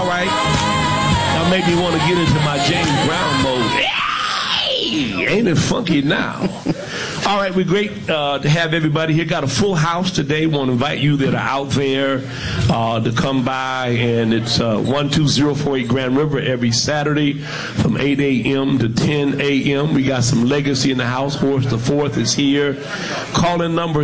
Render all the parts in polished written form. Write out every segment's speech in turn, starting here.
All right. That made me want to get into my James Brown mode. Hey, ain't it funky now? All right, we're great to have everybody here. Got a full house today. Want to invite you that are out there to come by. And it's 12048 Grand River every Saturday from 8 a.m. to 10 a.m. We got some legacy in the house. Horace the Fourth is here. Call-in number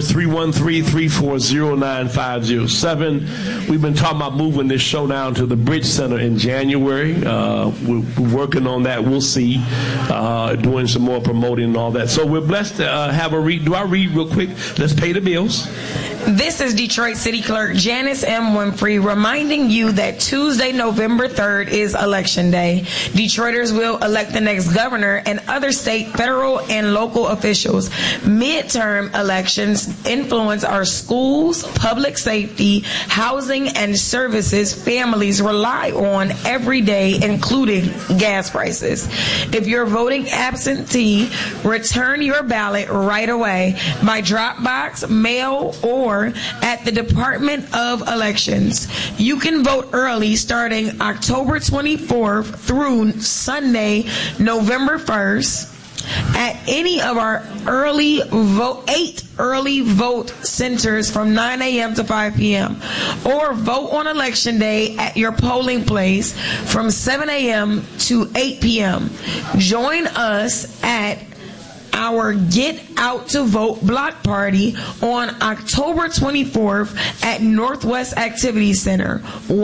313-340-9507. We've been talking about moving this show down to the Bridge Center in January. We're working on that. We'll see. Doing some more promoting and all that. So we're blessed to have a read. Do I read real quick? Let's pay the bills. This is Detroit City Clerk Janice M. Winfrey reminding you that Tuesday, November 3rd is Election Day. Detroiters will elect the next governor and other state, federal, and local officials. Midterm elections influence our schools, public safety, housing, and services families rely on every day, including gas prices. If you're voting absentee, return your ballot right away by drop box, mail, or at the Department of Elections. You can vote early starting October 24th through Sunday, November 1st. At any of our 8 early vote centers from 9 a.m. to 5 p.m. or vote on Election Day at your polling place from 7 a.m. to 8 p.m. Join us at our Get Out to Vote block party on October 24th at Northwest Activity Center,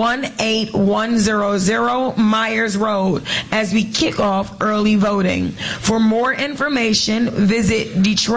18100 Myers Road, as we kick off early voting. For more information, visit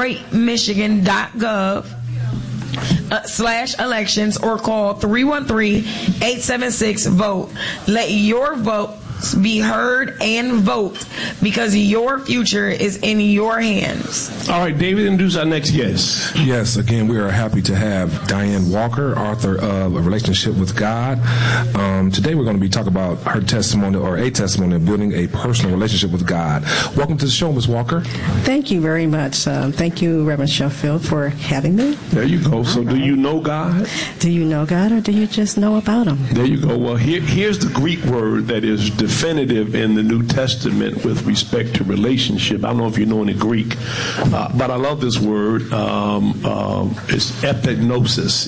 DetroitMichigan.gov/elections or call 313-876-VOTE. Let your vote be heard and vote, because your future is in your hands. All right, David, introduce our next guest. Yes, again, we are happy to have Diane Walker, author of A Relationship with God. Today we're going to be talking about her testimony, or a testimony of building a personal relationship with God. Welcome to the show, Ms. Walker. Thank you very much. Thank you, Reverend Sheffield, for having me. There you go. So do you know God? Do you know God, or do you just know about Him? There you go. Well, here's the Greek word that is definitive in the New Testament with respect to relationship. I don't know if you know any Greek, but I love this word. It's epignosis,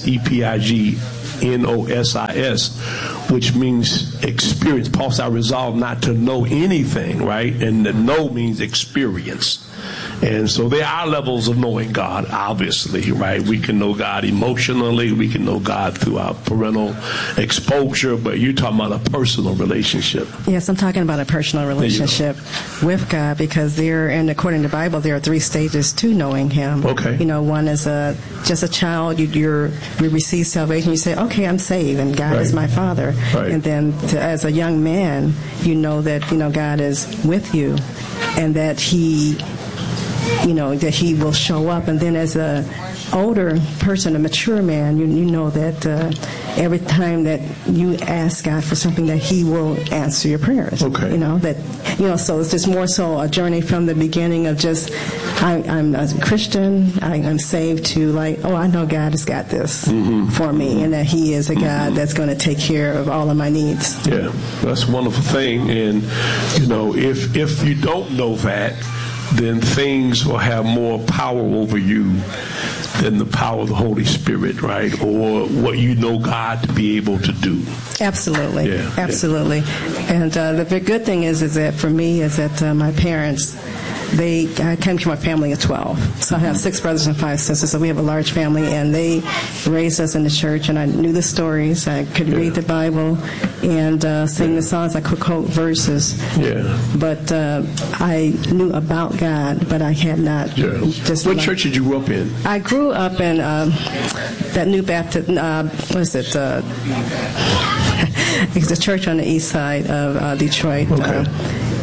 EPIGNOSIS, which means experience. Paul said, I resolve not to know anything, right? And the know means experience. And so there are levels of knowing God, obviously, right? We can know God emotionally. We can know God through our parental exposure. But you're talking about a personal relationship. Yes, I'm talking about a personal relationship with God, because according to the Bible, there are 3 stages to knowing Him. Okay. You know, one is just a child. You receive salvation. You say, okay, I'm saved, and God is my Father. Right. And then as a young man, you know that, God is with you, and that He will show up. And then as a older person, a mature man, you know that every time that you ask God for something, that He will answer your prayers. Okay. So it's just more so a journey from the beginning of just, I'm a Christian, I'm saved, to I know God has got this for me, and that He is a God that's going to take care of all of my needs. Yeah, that's a wonderful thing. And, if you don't know that, then things will have more power over you than the power of the Holy Spirit, right? Or what you know God to be able to do. Absolutely. Yeah, absolutely. Yeah. And the good thing is that for me is that my parents, I came from a family of 12. So I have 6 brothers and 5 sisters. So we have a large family, and they raised us in the church, and I knew the stories. I could read the Bible and sing the songs. I could quote verses. Yeah. But I knew about God, but I had not. Just what church did you grow up in? I grew up in that New Baptist, what is it? It's a church on the east side of Detroit. Okay.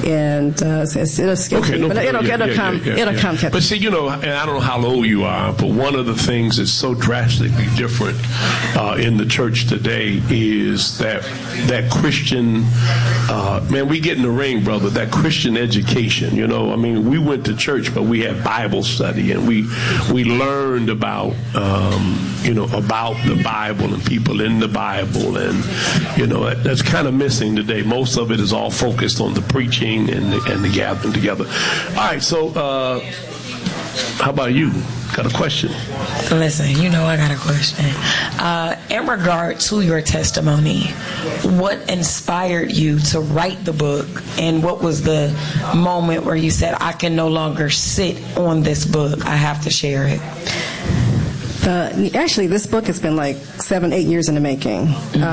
and it'll skip me, but it'll come. But see, and I don't know how old you are, but one of the things that's so drastically different in the church today is that Christian, man, we get in the ring, brother, that Christian education. We went to church, but we had Bible study, and we learned about about the Bible and people in the Bible, and that's kind of missing today. Most of it is all focused on the preaching and the gathering together. All right, so how about you? Got a question? Listen, I got a question. In regard to your testimony, what inspired you to write the book, and what was the moment where you said, I can no longer sit on this book, I have to share it? Actually, this book has been like 7-8 years in the making.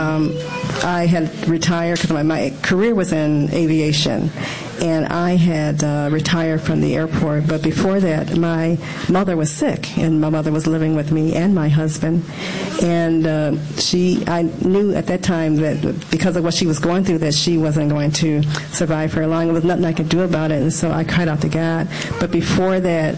I had retired because my career was in aviation, and I had retired from the airport. But before that, my mother was sick, and my mother was living with me and my husband. And I knew at that time that because of what she was going through, that she wasn't going to survive for long. There was nothing I could do about it, and so I cried out to God. But before that,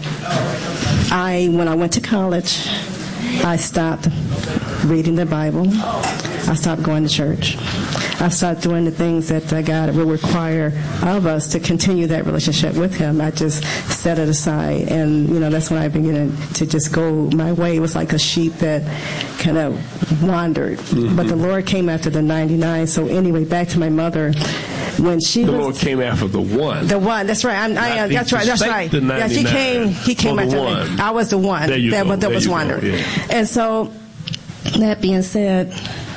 when I went to college, I stopped reading the Bible. I stopped going to church. I stopped doing the things that God will require of us to continue that relationship with Him. I just set it aside, and that's when I began to just go my way. It was like a sheep that kind of wandered, but the Lord came after the 99. So anyway, back to my mother. When the Lord came after the one. The one, that's right. That's right. Yeah, He came after me. I was the one that was wandering. Yeah. And so, that being said,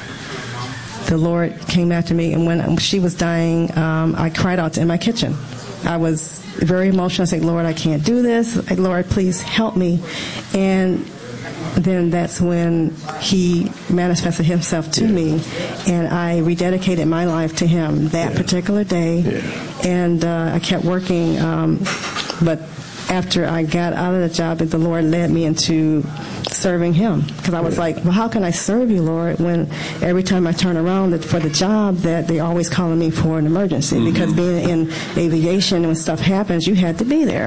the Lord came after me, and when she was dying, I cried out in my kitchen. I was very emotional. I said, Lord, I can't do this. Lord, please help me. And then that's when He manifested Himself to me, and I rededicated my life to Him that particular day. And I kept working, but after I got out of the job, the Lord led me into serving Him, because I was like, well, how can I serve You, Lord, when every time I turn around for the job that they're always calling me for an emergency, because being in aviation, when stuff happens, you had to be there.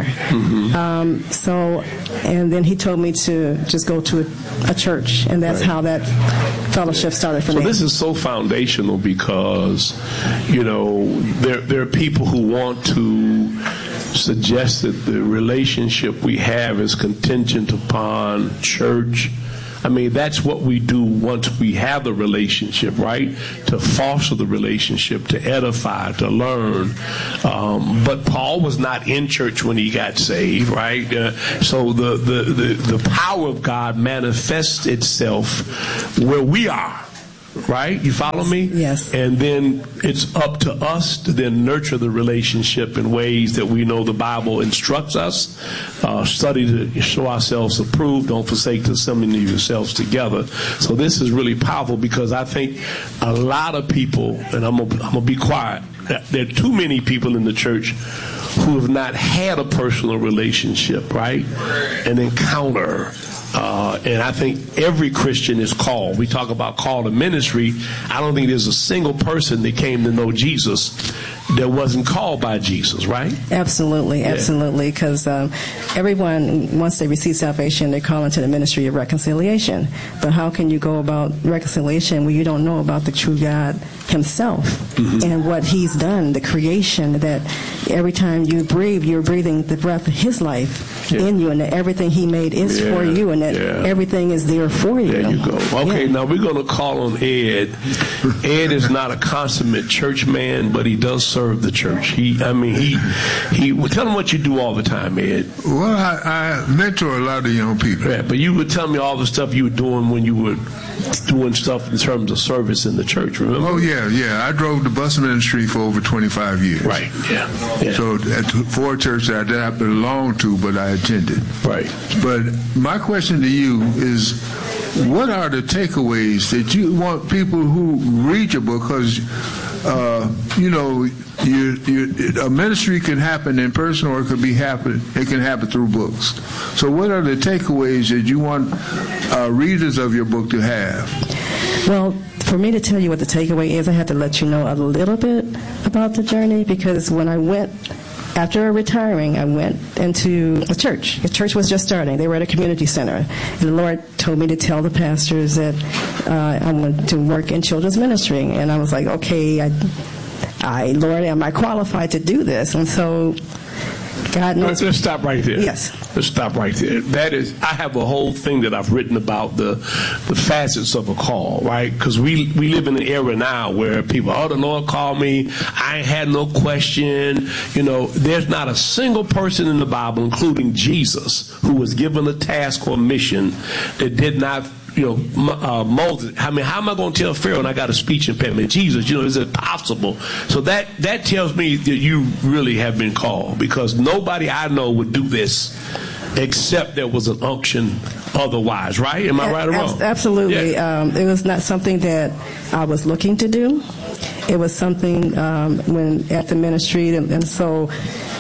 And then He told me to just go to a church, and that's how that fellowship started for me. So this is so foundational, because there are people who want to suggest that the relationship we have is contingent upon church. I mean, that's what we do once we have the relationship, right? To foster the relationship, to edify, to learn. But Paul was not in church when he got saved, right? So the power of God manifests itself where we are. Right? You follow me? Yes. And then it's up to us to then nurture the relationship in ways that we know the Bible instructs us. Study to show ourselves approved. Don't forsake the assembling of yourselves together. So this is really powerful, because I think a lot of people, and I'm gonna be quiet, there are too many people in the church who have not had a personal relationship, right? An encounter. And I think every Christian is called. We talk about call to ministry. I don't think there's a single person that came to know Jesus that wasn't called by Jesus, right? Absolutely, because everyone, once they receive salvation, they call into the ministry of reconciliation. But how can you go about reconciliation when you don't know about the true God Himself and what He's done, the creation, that every time you breathe, you're breathing the breath of His life in you, and that everything He made is for you, and that everything is there for you. There you go. Okay, now we're going to call on Ed. Ed is not a consummate church man, but he does serve the church. He tell him what you do all the time, Ed. Well, I mentor a lot of young people. Yeah, but you would tell me all the stuff you were doing when you were doing stuff in terms of service in the church, remember? Oh, yeah. I drove the bus ministry for over 25 years. Right, yeah. So at 4 churches I did not belong to, but I attended. Right. But my question to you is, what are the takeaways that you want people who read your book? Because, a ministry can happen in person, or it can happen through books. So what are the takeaways that you want readers of your book to have? Well, for me to tell you what the takeaway is, I have to let you know a little bit about the journey, because when I went, after retiring, I went into a church. The church was just starting. They were at a community center. And the Lord told me to tell the pastors that I wanted to work in children's ministry. And I was like, okay, Lord, am I qualified to do this? And so God knows. Let's stop right there. Yes. Let's stop right there. That is, I have a whole thing that I've written about the facets of a call, right? Because we live in an era now where people, the Lord called me. I ain't had no question. There's not a single person in the Bible, including Jesus, who was given a task or mission that did not. Moses, how am I going to tell Pharaoh and I got a speech impediment? Jesus, is it possible? So that tells me that you really have been called, because nobody I know would do this except there was an unction otherwise, right? Am I right or wrong? Absolutely. Yeah. It was not something that I was looking to do. It was something when at the ministry, and so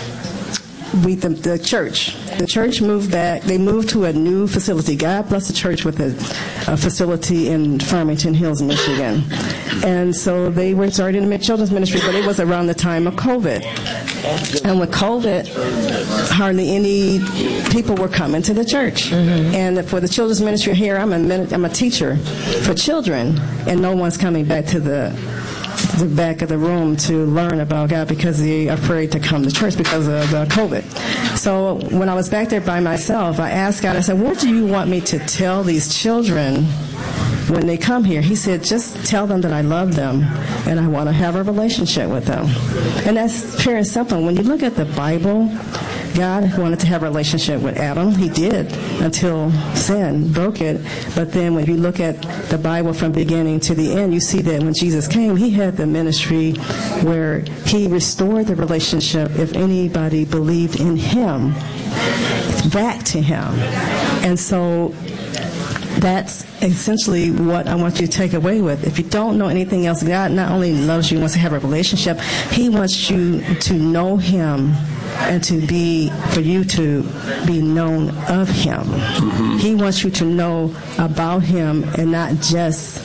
the church moved back. They moved to a new facility. God bless the church with a facility in Farmington Hills, Michigan. And so they were starting a children's ministry, but it was around the time of COVID. And with COVID, hardly any people were coming to the church. Mm-hmm. And for the children's ministry here, I'm a teacher for children, and no one's coming back to the back of the room to learn about God because they're afraid to come to church because of COVID. So when I was back there by myself, I asked God, I said, what do you want me to tell these children when they come here? He said, just tell them that I love them and I want to have a relationship with them. And that's pure and simple. When you look at the Bible, God wanted to have a relationship with Adam. He did until sin broke it. But then when you look at the Bible from beginning to the end, you see that when Jesus came, he had the ministry where he restored the relationship, if anybody believed in him, back to him. And so that's essentially what I want you to take away with. If you don't know anything else, God not only loves you, wants to have a relationship, he wants you to know him and for you to be known of him. Mm-hmm. He wants you to know about him and not just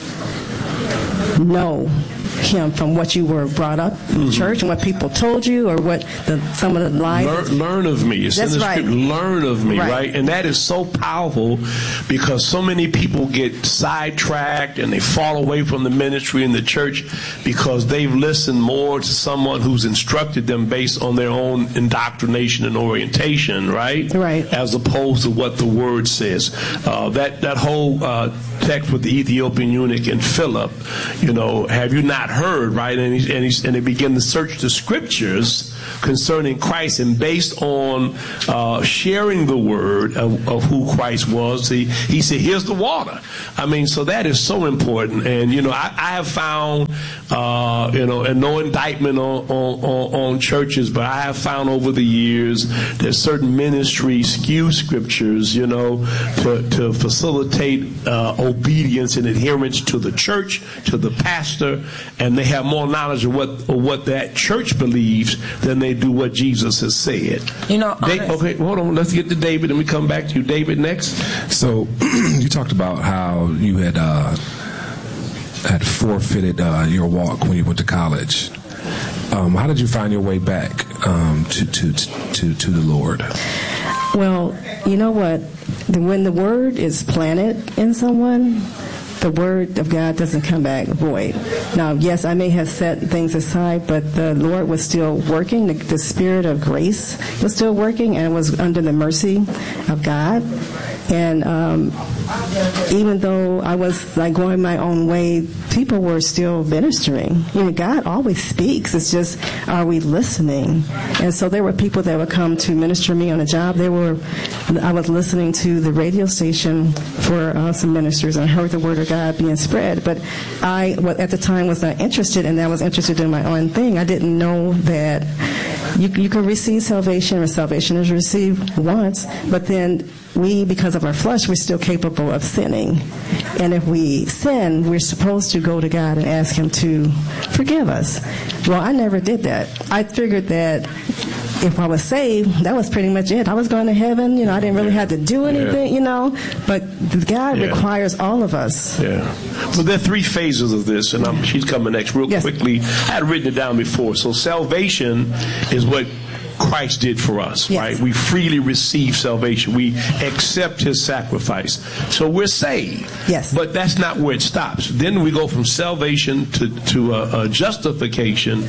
know him from what you were brought up in church and what people told you or what some of the lies. Learn of me. It's That's in the right. script. Learn of me, right? And that is so powerful because so many people get sidetracked and they fall away from the ministry in the church because they've listened more to someone who's instructed them based on their own indoctrination and orientation, right? Right. As opposed to what the word says. That whole text with the Ethiopian eunuch and Philip, have you not heard, right? And they begin to search the scriptures concerning Christ, and based on sharing the word of who Christ was, he said, here's the water. I mean, so that is so important. And, I have found, and no indictment on churches, but I have found over the years that certain ministries skew scriptures, to facilitate obedience and adherence to the church, to the pastor, and they have more knowledge of what that church believes than they do what Jesus has said. Okay, hold on. Let's get to David, and we come back to you. David, next. So you talked about how you had forfeited your walk when you went to college. How did you find your way back to the Lord? Well, you know what? When the word is planted in someone, the word of God doesn't come back void. Now, yes, I may have set things aside, but the Lord was still working. The Spirit of grace was still working and was under the mercy of God. And even though I was going my own way, people were still ministering. God always speaks. It's just, are we listening? And so there were people that would come to minister me on a job. I was listening to the radio station for some ministers, and I heard the word of God being spread. But I, at the time, was not interested, and I was interested in my own thing. I didn't know that you can receive salvation, or salvation is received once, but then because of our flesh, we're still capable of sinning. And if we sin, we're supposed to go to God and ask him to forgive us. Well, I never did that. I figured that if I was saved, that was pretty much it. I was going to heaven. I didn't really have to do anything, But God requires all of us. Yeah. Well, there are 3 phases of this, and she's coming next real quickly. I had written it down before. So salvation is what Christ did for us, right? We freely receive salvation. We accept his sacrifice. So we're saved. Yes. But that's not where it stops. Then we go from salvation to justification,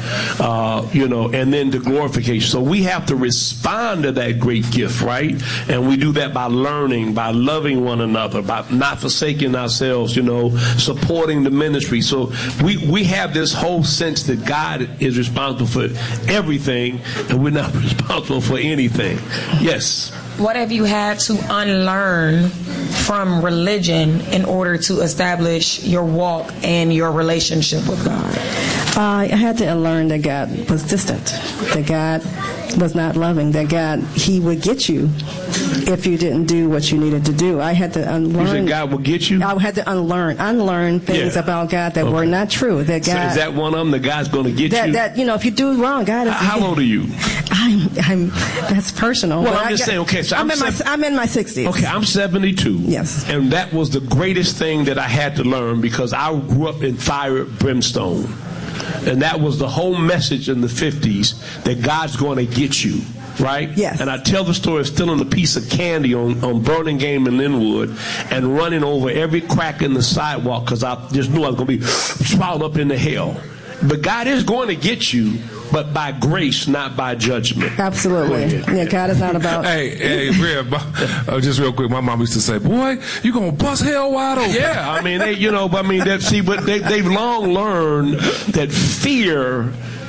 and then to glorification. So we have to respond to that great gift, right? And we do that by learning, by loving one another, by not forsaking ourselves, supporting the ministry. So we have this whole sense that God is responsible for everything, and we're not responsible for anything. Yes. What have you had to unlearn from religion in order to establish your walk and your relationship with God? I had to unlearn that God was distant, that God was not loving, that God, he would get you if you didn't do what you needed to do. I had to unlearn. You said God will get you? I had to unlearn things about God that were not true. That God, so is that one of them? That God's going to get you? That if you do wrong, God is. How old are you? I'm. That's personal. Well, I'm just saying. Okay, so I'm in my 60s. Okay, I'm 72. Yes. And that was the greatest thing that I had to learn, because I grew up in fire and brimstone. And that was the whole message in the 50s, that God's going to get you, right? Yes. And I tell the story of stealing a piece of candy on Burlingame and Linwood and running over every crack in the sidewalk because I just knew I was going to be swallowed up into hell. But God is going to get you, but by grace, not by judgment. Absolutely. Yeah, God is not about... Hey, just real quick, my mom used to say, boy, you going to bust hell wide open. Yeah, I mean, they've long learned that fear,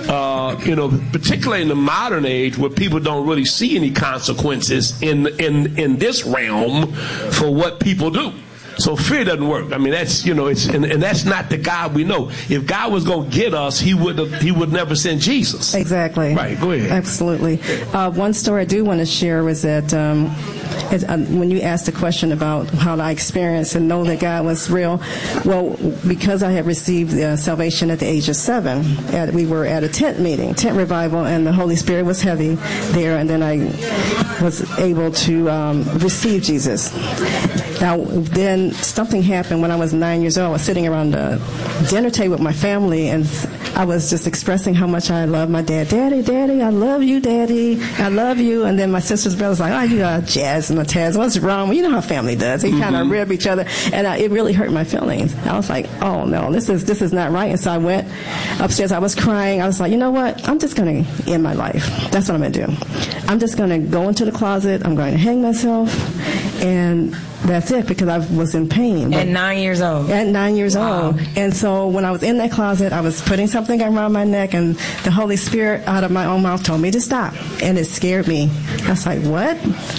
particularly in the modern age where people don't really see any consequences in this realm for what people do. So fear doesn't work. I mean, that's, and that's not the God we know. If God was going to get us, he would never send Jesus. Exactly. Right, go ahead. Absolutely. One story I do want to share was that when you asked the question about how I experienced and know that God was real, well, because I had received salvation at the age of 7, we were at a tent revival, and the Holy Spirit was heavy there, and then I was able to receive Jesus. Now, then something happened when I was 9 years old. I was sitting around the dinner table with my family, and I was just expressing how much I love my dad. Daddy, I love you, Daddy. I love you. And then my sister's brother's like, oh, you got Jazz and Taz. What's wrong? Well, you know how family does. They kind of rib each other. And it really hurt my feelings. I was like, oh, no, this is not right. And so I went upstairs. I was crying. I was like, you know what? I'm just going to end my life. That's what I'm going to do. I'm just going to go into the closet. I'm going to hang myself. And that's it, because I was in pain. At 9 years old? At 9 years old. And so when I was in that closet, I was putting something around my neck, and the Holy Spirit out of my own mouth told me to stop. And it scared me. I was like, what?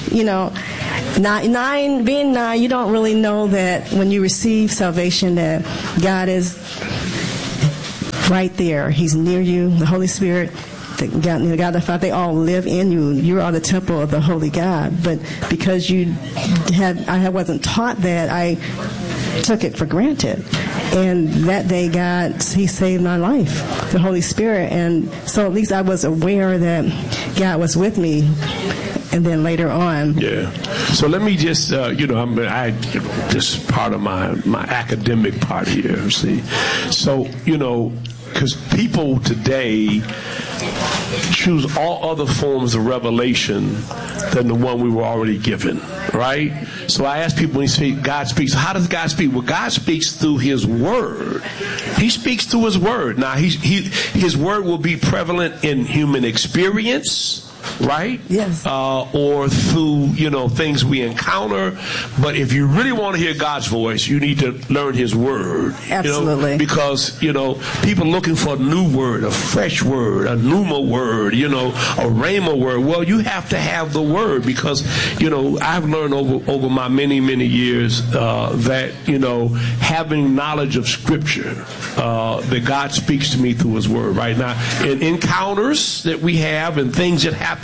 Being 9, you don't really know that when you receive salvation that God is right there. He's near you, the Holy Spirit. God the Father, they all live in you. You are the temple of the Holy God. But because I wasn't taught that, I took it for granted. And that day, He saved my life, the Holy Spirit. And so at least I was aware that God was with me. And then later on. Yeah. So let me just, just part of my academic part here, see. So, because people today choose all other forms of revelation than the one we were already given, right? So I ask people when you say God speaks, how does God speak? Well, God speaks through His Word. He speaks through His Word. Now, His Word will be prevalent in human experience, right? Yes. Or through, things we encounter. But if you really want to hear God's voice, you need to learn His Word. Absolutely. Because, people looking for a new word, a fresh word, a pneuma word, a rhema word. Well, you have to have the Word because, I've learned over my many, many years that, having knowledge of Scripture, that God speaks to me through His Word right now. In encounters that we have and things that happen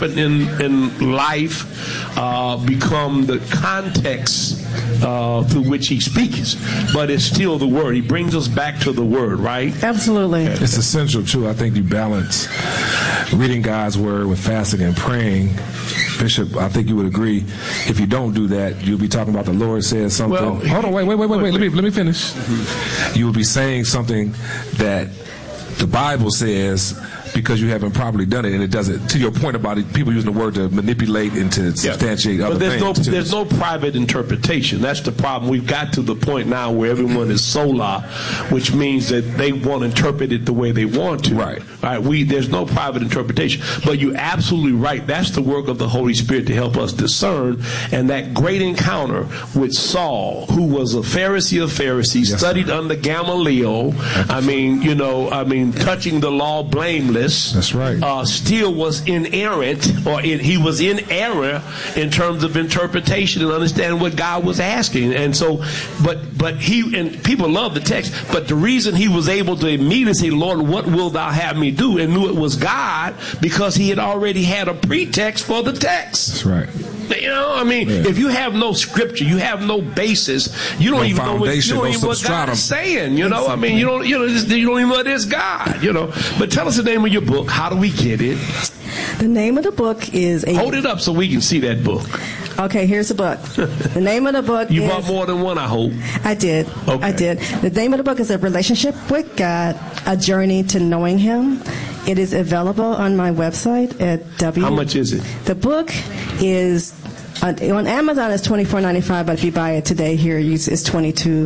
happen in life become the context through which he speaks, but it's still the word. He brings us back to the word, right? Absolutely. It's essential too. I think you balance reading God's word with fasting and praying. Bishop, I think you would agree. If you don't do that, you'll be talking about the Lord says something. Well, hold on, wait. Let me finish. Mm-hmm. You will be saying something that the Bible says because you haven't properly done it, and it doesn't. To your point about it, people using the word to manipulate and to substantiate other things. But there's no private interpretation. That's the problem. We've got to the point now where everyone is sola, which means that they want to interpret it the way they want to. Right. There's no private interpretation. But you're absolutely right. That's the work of the Holy Spirit to help us discern. And that great encounter with Saul, who was a Pharisee of Pharisees, studied under Gamaliel. Touching the law blameless. That's right. Still was inerrant, he was in error in terms of interpretation and understanding what God was asking. And so, but he, and people love the text, but the reason he was able to immediately say, Lord, what will thou have me do? And knew it was God because he had already had a pretext for the text. That's right. If you have no scripture, you have no basis, you don't even know what God is saying. You don't even know it is God. But tell us the name of your book. How do we get it? The name of the book is Hold it up so we can see that book. Okay, here's the book. The name of the book You bought more than one, I hope. I did. Okay. I did. The name of the book is A Relationship with God, A Journey to Knowing Him. It is available on my website at How much is it? The book is on Amazon it's $24.95, but if you buy it today here, it's $22.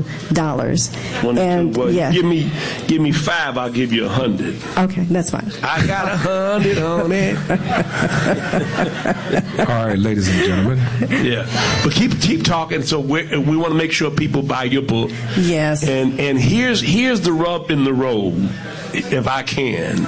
Give me 5. I'll give you 100. Okay, that's fine. I got 100 on it. All right, ladies and gentlemen. Yeah, but keep talking. So we want to make sure people buy your book. Yes. And here's the rub in the road, if I can.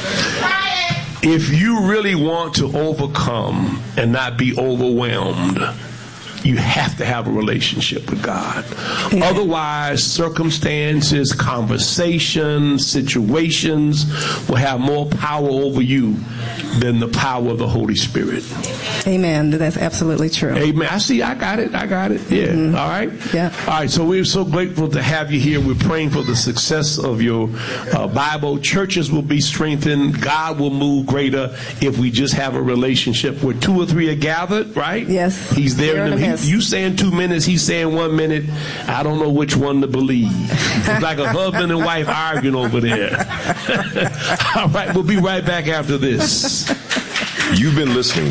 If you really want to overcome and not be overwhelmed, you have to have a relationship with God. Yeah. Otherwise, circumstances, conversations, situations will have more power over you than the power of the Holy Spirit. Amen. That's absolutely true. Amen. I got it. Yeah. Mm-hmm. All right. Yeah. All right. So we're so grateful to have you here. We're praying for the success of your Bible. Churches will be strengthened. God will move greater if we just have a relationship where 2 or 3 are gathered, right? Yes. He's there in the midst. You saying 2 minutes, he's saying 1 minute. I don't know which one to believe. It's like a husband and wife arguing over there. All right. We'll be right back after this. You've been listening